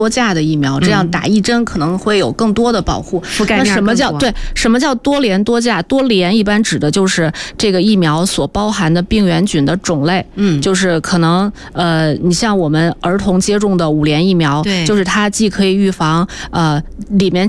多价的疫苗，这样打一针可能会有更多的保护。 覆盖面更广。 那什么叫多联多价？多联一般指的就是这个疫苗所包含的病原菌的种类。就是可能你像我们儿童接种的5联疫苗，就是它既可以预防里面